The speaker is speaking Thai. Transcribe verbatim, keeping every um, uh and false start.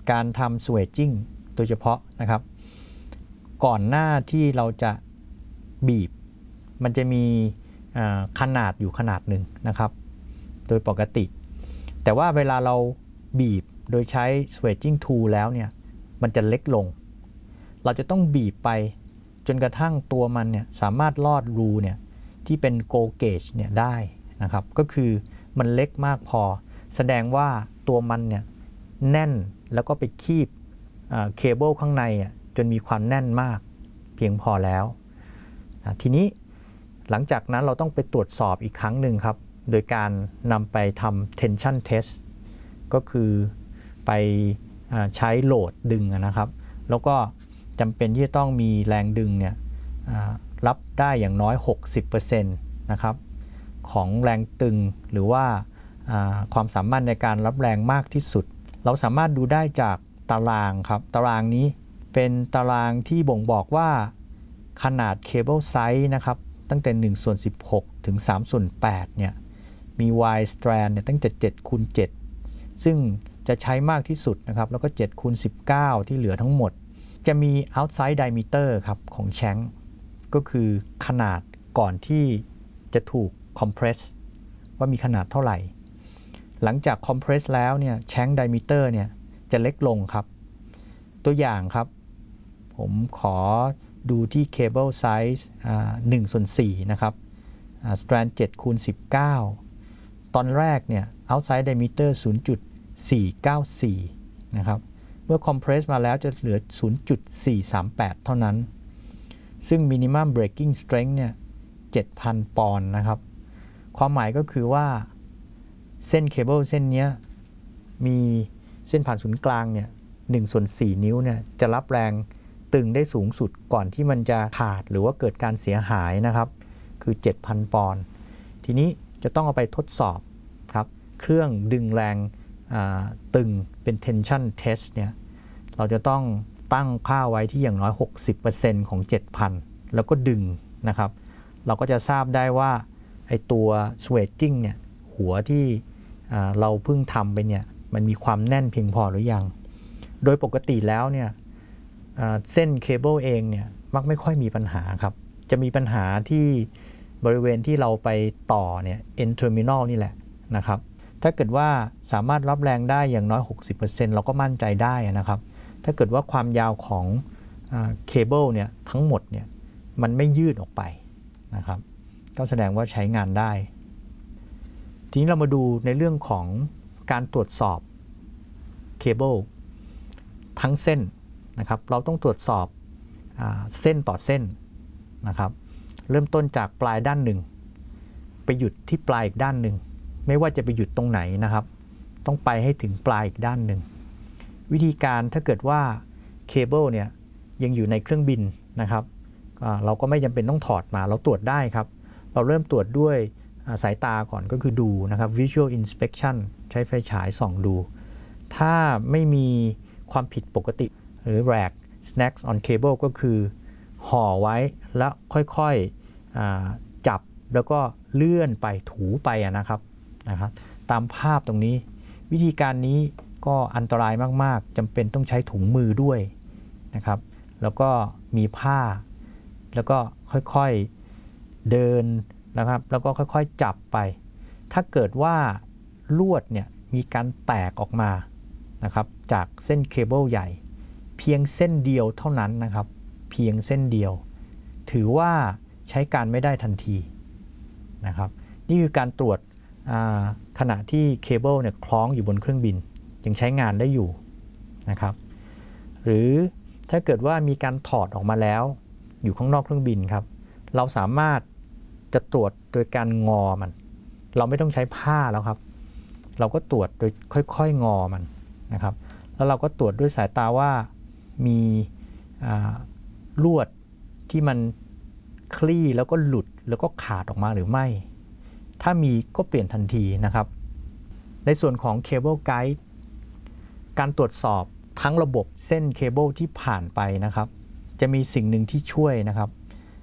การทำ swedging โดยเฉพาะนะครับก่อนหน้าที่เราจะบีบมันจะมีขนาดอยู่ขนาดหนึ่งนะครับโดยปกติแต่ว่าเวลาเราบีบโดยใช้ swedging tool แล้วเนี่ยมันจะเล็กลงเราจะต้องบีบไปจนกระทั่งตัวมันเนี่ยสามารถลอดรูเนี่ยที่เป็น go gauge เนี่ยได้นะครับก็คือมันเล็กมากพอแสดงว่าตัวมันเนี่ยแน่นแล้วก็ไปคีบเคเบิลข้างในจนมีความแน่นมากเพียงพอแล้วทีนี้หลังจากนั้นเราต้องไปตรวจสอบอีกครั้งหนึ่งครับโดยการนำไปทำ tension test ก็คือไปใช้โหลดดึงนะครับแล้วก็จำเป็นที่จะต้องมีแรงดึงเนี่ยรับได้อย่างน้อย หกสิบเปอร์เซ็นต์ นะครับของแรงตึงหรือว่าความสามารถในการรับแรงมากที่สุดเราสามารถดูได้จากตารางครับตารางนี้เป็นตารางที่บ่งบอกว่าขนาดเคเบิลไซส์นะครับตั้งแต่หนึ่งส่วนสิบหกถึงสามส่วนแปดเนี่ยมี Y strand เนี่ยตั้งแต่เจ็ดคูณเจ็ดซึ่งจะใช้มากที่สุดนะครับแล้วก็เจ็ดคูณสิบเก้าที่เหลือทั้งหมดจะมี outside diameter ครับของแชงก์ก็คือขนาดก่อนที่จะถูก compress ว่ามีขนาดเท่าไหร่หลังจาก compress แล้วเนี่ยแชงก์ diameter เนี่ยจะเล็กลงครับตัวอย่างครับผมขอดูที่ cable size หนึ่งส่วนสี่นะครับ strand เจ็ดคูณสิบเก้าตอนแรกเนี่ย outside diameter ศูนย์จุดสี่เก้าสี่ นะครับเมื่อ compress มาแล้วจะเหลือ ศูนย์จุดสี่สามแปด เท่านั้นซึ่ง minimum breaking strength เนี่ย เจ็ดพัน ปอนด์นะครับความหมายก็คือว่าเส้นเคเบิลเส้นนี้มีเส้นผ่านศูนย์กลางเนี่ยหนึ่งส่วนสี่นิ้วเนี่ยจะรับแรงตึงได้สูงสุดก่อนที่มันจะขาดหรือว่าเกิดการเสียหายนะครับคือ เจ็ดพัน ปอนด์ทีนี้จะต้องเอาไปทดสอบครับเครื่องดึงแรงตึงเป็น tension test เนี่ยเราจะต้องตั้งค่าไว้ที่อย่างน้อย หกสิบเปอร์เซ็นต์ ของ เจ็ดพัน แล้วก็ดึงนะครับเราก็จะทราบได้ว่าไอตัว swedging เนี่ยหัวที่เราเพิ่งทำไปเนี่ยมันมีความแน่นเพียงพอหรือยังโดยปกติแล้วเนี่ยเส้นเคเบิลเองเนี่ยมักไม่ค่อยมีปัญหาครับจะมีปัญหาที่บริเวณที่เราไปต่อเนี่ย end terminal นี่แหละนะครับถ้าเกิดว่าสามารถรับแรงได้อย่างน้อย หกสิบเปอร์เซ็นต์ เราก็มั่นใจได้นะครับถ้าเกิดว่าความยาวของเคเบิลเนี่ยทั้งหมดเนี่ยมันไม่ยืดออกไปนะครับก็แสดงว่าใช้งานได้ทีนี้เรามาดูในเรื่องของการตรวจสอบเคเบิลทั้งเส้นนะครับเราต้องตรวจสอบเส้นต่อเส้นนะครับเริ่มต้นจากปลายด้านหนึ่งไปหยุดที่ปลายอีกด้านหนึ่งไม่ว่าจะไปหยุดตรงไหนนะครับต้องไปให้ถึงปลายอีกด้านหนึ่งวิธีการถ้าเกิดว่าเคเบิลเนี่ยยังอยู่ในเครื่องบินนะครับเราก็ไม่จำเป็นต้องถอดมาเราตรวจได้ครับเราเริ่มตรวจด้วยสายตาก่อนก็คือดูนะครับ visual inspection ใช้ไฟฉายส่องดูถ้าไม่มีความผิดปกติหรือ rag snacks on cable ก็คือห่อไว้แล้วค่อยๆจับแล้วก็เลื่อนไปถูไปนะครับนะครับตามภาพตรงนี้วิธีการนี้ก็อันตรายมากๆจำเป็นต้องใช้ถุงมือด้วยนะครับแล้วก็มีผ้าแล้วก็ค่อยๆเดินนะครับแล้วก็ค่อยๆจับไปถ้าเกิดว่าลวดเนี่ยมีการแตกออกมานะครับจากเส้นเคเบิลใหญ่เพียงเส้นเดียวเท่านั้นนะครับเพียงเส้นเดียวถือว่าใช้การไม่ได้ทันทีนะครับนี่คือการตรวจขณะที่เคเบิลเนี่ยคล้องอยู่บนเครื่องบินยังใช้งานได้อยู่นะครับหรือถ้าเกิดว่ามีการถอดออกมาแล้วอยู่ข้างนอกเครื่องบินครับเราสามารถจะตรวจโดยการงอมันเราไม่ต้องใช้ผ้าแล้วครับเราก็ตรวจโดยค่อยๆงอมันนะครับแล้วเราก็ตรวจด้วยสายตาว่ามีลวดที่มันคลี่แล้วก็หลุดแล้วก็ขาดออกมาหรือไม่ถ้ามีก็เปลี่ยนทันทีนะครับในส่วนของเคเบิลไกด์การตรวจสอบทั้งระบบเส้นเคเบิลที่ผ่านไปนะครับจะมีสิ่งหนึ่งที่ช่วยนะครับ